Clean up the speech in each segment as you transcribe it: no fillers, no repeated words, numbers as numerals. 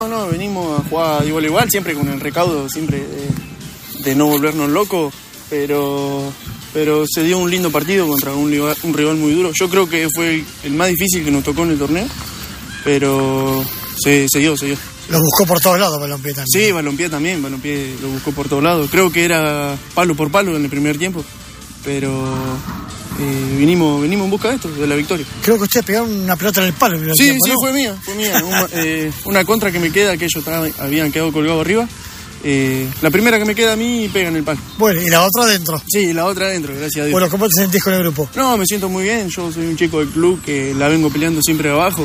No, venimos a jugar igual, siempre con el recaudo, siempre de no volvernos locos, pero se dio un lindo partido contra un rival muy duro. Yo creo que fue el más difícil que nos tocó en el torneo, pero se dio. Lo buscó por todos lados Balompié también. Sí, Balompié lo buscó por todos lados. Creo que era palo por palo en el primer tiempo, pero vinimos en busca de esto, de la victoria. Creo que ustedes pegaron una pelota en el palo. Sí, ¿no? Fue mía. Una contra que me queda, que ellos habían quedado colgados arriba. La primera que me queda a mí pega en el palo. Bueno, ¿y la otra adentro? Sí, la otra adentro, gracias a Dios. Bueno, ¿cómo te sentís con el grupo? No, me siento muy bien. Yo soy un chico del club que la vengo peleando siempre abajo.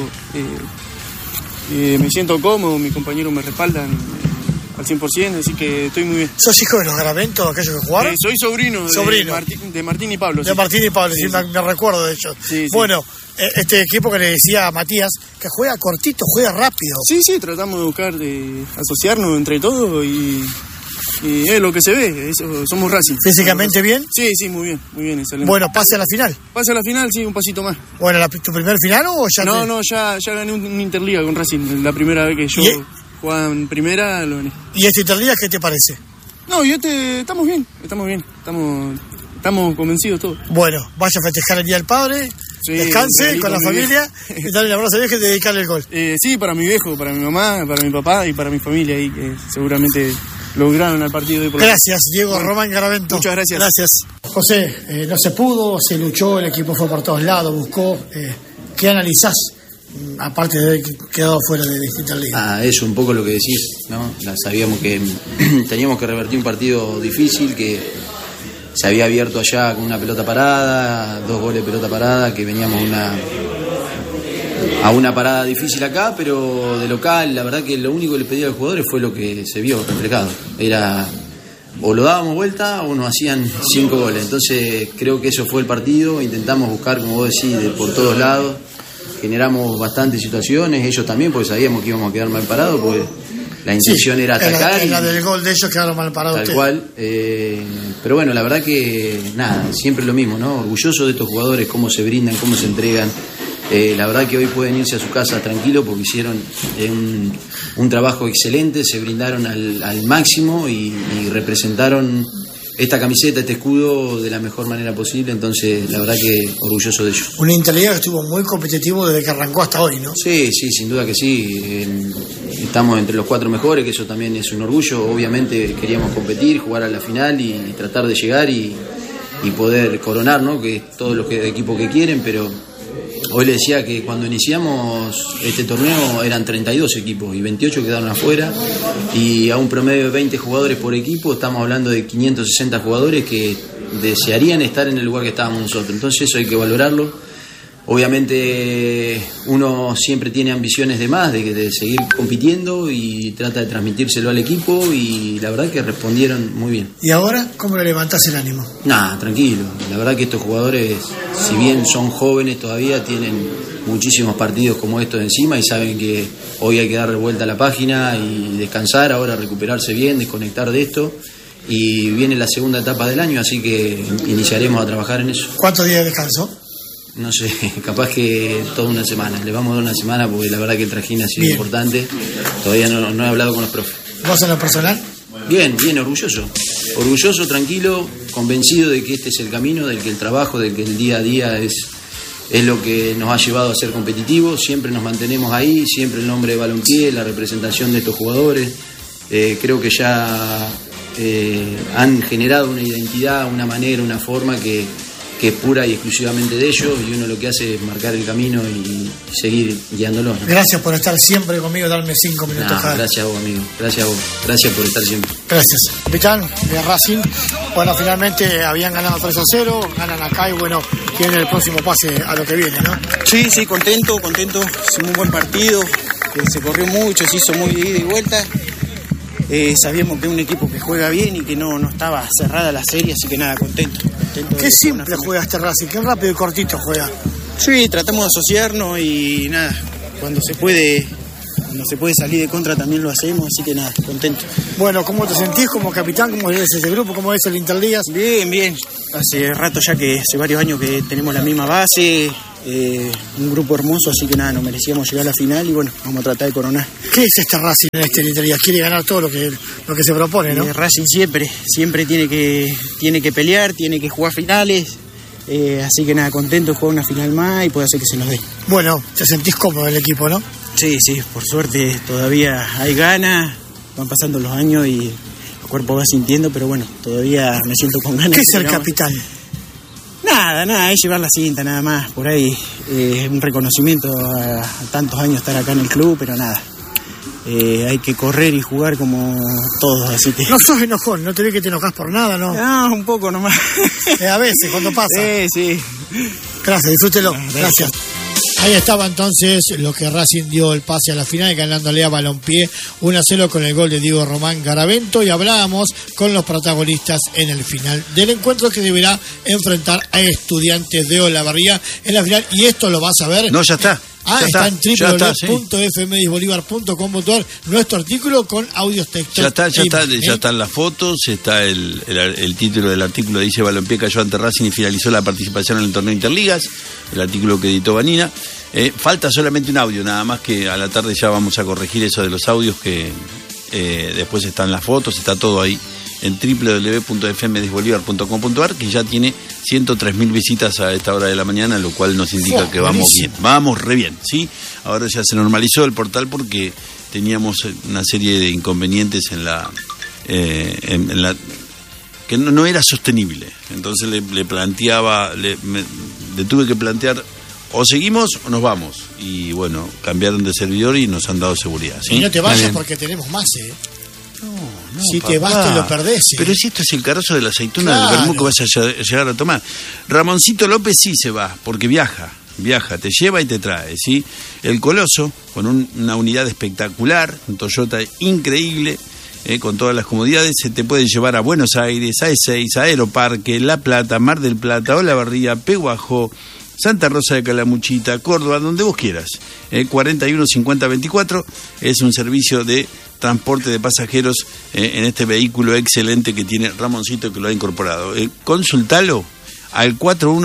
Me siento cómodo, mis compañeros me respaldan al 100%, así que estoy muy bien. ¿Sos hijo de los Garaventos, aquellos que jugaron? Soy sobrino. De Martín y Pablo. De Martín y Pablo, sí, me recuerdo de ellos. Sí. Bueno, este equipo que le decía a Matías, que juega cortito, juega rápido. Sí, tratamos de buscar, de asociarnos entre todos y es lo que se ve, eso, somos Racing. ¿Físicamente bien? Sí, muy bien, excelente. Bueno, pase a la final. Pase a la final, sí, un pasito más. Bueno, ¿tu primer final o ya? No, ya gané un Interliga con Racing, la primera vez que yo jugaba en primera lo gané. ¿Y esta Interliga qué te parece? No, estamos bien, estamos convencidos todos. Bueno, vaya a festejar el Día del Padre, descanse con la familia y darle el abrazo a viejo y dedicarle el gol. Sí, para mi viejo, para mi mamá, para mi papá y para mi familia ahí, que seguramente lograron el partido de hoy. Gracias, Diego Román Garavento. Muchas gracias. Gracias. José, no se pudo, se luchó, el equipo fue por todos lados, buscó. ¿Qué analizás? Aparte de haber quedado fuera de distintas ligas. Eso, un poco lo que decís, ¿no? Sabíamos que teníamos que revertir un partido difícil, que se había abierto allá con una pelota parada, 2 goles de pelota parada, que veníamos a una parada difícil acá, pero de local, la verdad que lo único que le pedí a los jugadores fue lo que se vio reflejado. Era o lo dábamos vuelta o nos hacían 5 goles. Entonces creo que eso fue el partido, intentamos buscar, como vos decís, por todos lados. Generamos bastantes situaciones, ellos también, porque sabíamos que íbamos a quedar mal parados, porque la intención era atacar. La del gol de ellos quedaron mal parados. Tal cual. Pero bueno, la verdad que siempre lo mismo, ¿no? Orgulloso de estos jugadores, cómo se brindan, cómo se entregan. La verdad que hoy pueden irse a su casa tranquilos porque hicieron un trabajo excelente, se brindaron al máximo y representaron esta camiseta, este escudo de la mejor manera posible. Entonces la verdad que orgulloso de ellos. Una Interliga que estuvo muy competitivo desde que arrancó hasta hoy, ¿no? Sí, sin duda que sí. Estamos entre los 4 mejores, que eso también es un orgullo. Obviamente queríamos competir, jugar a la final y tratar de llegar y poder coronar, ¿no? Que es todos los equipos que quieren, pero hoy le decía que cuando iniciamos este torneo eran 32 equipos y 28 quedaron afuera, y a un promedio de 20 jugadores por equipo estamos hablando de 560 jugadores que desearían estar en el lugar que estábamos nosotros. Entonces eso hay que valorarlo. Obviamente uno siempre tiene ambiciones de más, de seguir compitiendo, y trata de transmitírselo al equipo, y la verdad que respondieron muy bien. ¿Y ahora cómo le levantás el ánimo? Tranquilo. La verdad que estos jugadores, si bien son jóvenes todavía, tienen muchísimos partidos como estos encima y saben que hoy hay que darle vuelta a la página y descansar, ahora recuperarse bien, desconectar de esto, y viene la segunda etapa del año, así que iniciaremos a trabajar en eso. ¿Cuántos días de descanso? No sé, capaz que toda una semana. Le vamos a dar una semana porque la verdad que el trajín ha sido importante. Todavía no he hablado con los profes. ¿Vos en lo personal? Bien, orgulloso. Orgulloso, tranquilo, convencido de que este es el camino, del que el trabajo, del que el día a día es lo que nos ha llevado a ser competitivos. Siempre nos mantenemos ahí, siempre el nombre de Balompié, la representación de estos jugadores. Creo que ya han generado una identidad, una manera, una forma que es pura y exclusivamente de ellos, y uno lo que hace es marcar el camino y seguir guiándolos, ¿no? Gracias por estar siempre conmigo, darme 5 minutos. Gracias a vos, amigo. Gracias a vos. Gracias por estar siempre. Gracias. Capitán de Racing. Bueno, finalmente habían ganado 3-0, ganan acá y bueno, tienen el próximo pase a lo que viene, ¿no? Sí, contento. Hicimos un buen partido, se corrió mucho, se hizo muy de ida y vuelta. Sabíamos que es un equipo que juega bien y que no estaba cerrada la serie, así que contento. Qué simple juega este Racing, qué rápido y cortito juega. Sí, tratamos de asociarnos y cuando se puede cuando se puede salir de contra también lo hacemos, así que nada, contento. Bueno, ¿cómo te sentís como capitán? ¿Cómo es ese grupo? ¿Cómo es el Interligas? Bien. Hace rato ya que hace varios años que tenemos la misma base, un grupo hermoso, así que nada, nos merecíamos llegar a la final y bueno, vamos a tratar de coronar. ¿Qué es este Racing en este Interligas? Quiere ganar todo lo que se propone, ¿no? Racing siempre tiene que pelear, tiene que jugar finales. Así que nada, contento de jugar una final más y puede hacer que se nos dé. Bueno, te sentís cómodo en el equipo, ¿no? Sí, por suerte todavía hay ganas, van pasando los años y el cuerpo va sintiendo, pero bueno, todavía me siento con ganas. ¿Qué es el capitán? Nada, es llevar la cinta nada más, por ahí un reconocimiento a tantos años estar acá en el club, pero nada. Hay que correr y jugar como todos, así que... No sos enojón, no te ves que te enojas por nada, ¿no? No, un poco nomás. A veces, cuando pasa. Sí. Gracias, disfrútelo. Gracias. Ahí estaba entonces lo que Racing dio el pase a la final, ganándole a Balompié 1-0 con el gol de Diego Román Garavento, y hablábamos con los protagonistas en el final del encuentro, que deberá enfrentar a Estudiantes de Olavarría en la final, y esto lo vas a ver. No, ya está. Está en www.fmdisbolivar.com.ar nuestro artículo con audios, textos. Ya están las fotos, está el título del artículo, dice: Balompié cayó ante Racing y finalizó la participación en el torneo Interligas, el artículo que editó Vanina. Falta solamente un audio, nada más, que a la tarde ya vamos a corregir eso de los audios, que después están las fotos, está todo ahí en www.fmdisbolivar.com.ar, que ya tiene 103.000 visitas a esta hora de la mañana, lo cual nos indica que vamos bien, vamos re bien, ¿sí? Ahora ya se normalizó el portal porque teníamos una serie de inconvenientes en la que no era sostenible, entonces le tuve que plantear: o seguimos o nos vamos, y bueno, cambiaron de servidor y nos han dado seguridad, ¿sí? Y no te vayas porque tenemos más, No, si papá, te vas te lo perdés. Pero si esto es el carozo de la aceituna, del vermú que vas a llegar a tomar. Ramoncito López sí se va, porque viaja, te lleva y te trae, ¿sí? El Coloso, con una unidad espectacular, un Toyota increíble, con todas las comodidades, se te puede llevar a Buenos Aires, a E6, a Aeroparque, La Plata, Mar del Plata, Olavarría, Pehuajó, Santa Rosa de Calamuchita, Córdoba, donde vos quieras. 41 50 24 es un servicio de transporte de pasajeros en este vehículo excelente que tiene Ramoncito, que lo ha incorporado. Consultalo al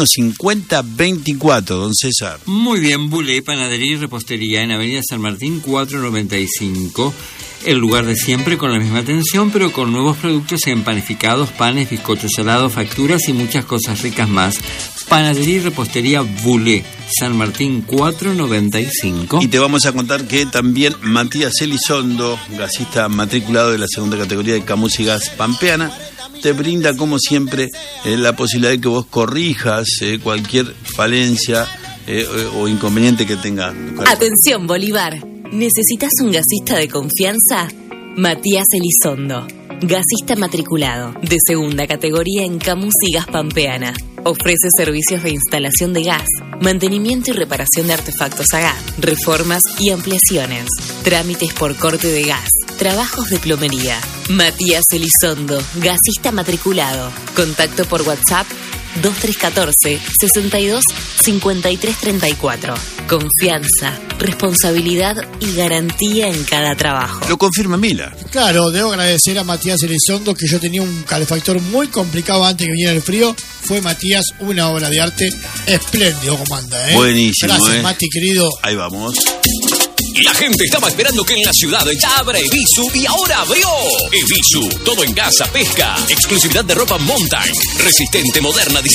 415024, don César. Muy bien, Bulé, panadería y repostería en Avenida San Martín 495. El lugar de siempre, con la misma atención, pero con nuevos productos en panificados, panes, bizcochos salados, facturas y muchas cosas ricas más. Panadería y repostería Bulé, San Martín 495. Y te vamos a contar que también Matías Elizondo, gasista matriculado de la segunda categoría de Camus y Gas Pampeana, te brinda, como siempre, la posibilidad de que vos corrijas cualquier falencia o inconveniente que tenga. Atención, Bolívar. ¿Necesitas un gasista de confianza? Matías Elizondo, gasista matriculado de segunda categoría en Camus y Gas Pampeana. Ofrece servicios de instalación de gas, mantenimiento y reparación de artefactos a gas, reformas y ampliaciones, trámites por corte de gas, trabajos de plomería. Matías Elizondo, gasista matriculado. Contacto por WhatsApp 2314 62 53 34. Confianza, responsabilidad y garantía en cada trabajo. Lo confirma Mila. Claro, debo agradecer a Matías Elizondo, que yo tenía un calefactor muy complicado antes que viniera el frío. Fue Matías una obra de arte espléndido, comanda. Buenísimo. Gracias, Mati, querido. Ahí vamos. La gente estaba esperando que en la ciudad ya abra Evisu, y ahora abrió. Evisu, todo en casa, pesca, exclusividad de ropa Mountain, resistente, moderna, diseñada